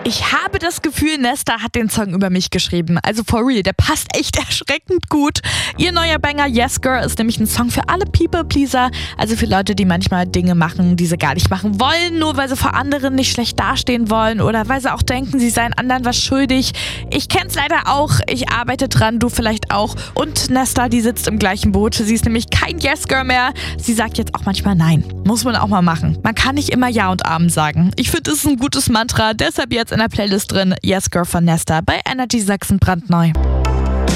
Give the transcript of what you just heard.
Ich habe das Gefühl, Nesta hat den Song über mich geschrieben. Also for real, der passt echt erschreckend gut. Ihr neuer Banger Yes Girl ist nämlich ein Song für alle People-Pleaser. Also für Leute, die manchmal Dinge machen, die sie gar nicht machen wollen, nur weil sie vor anderen nicht schlecht dastehen wollen oder weil sie auch denken, sie seien anderen was schuldig. Ich kenn's leider auch, ich arbeite dran, du vielleicht auch. Und Nesta, die sitzt im gleichen Boot. Sie ist nämlich kein Yes Girl mehr. Sie sagt jetzt auch manchmal Nein. Muss man auch mal machen. Man kann nicht immer Ja und Amen sagen. Ich finde, das ist ein gutes Mantra, deshalb jetzt in der Playlist drin Yes Girl von Nesta bei Energy Sachsen brandneu.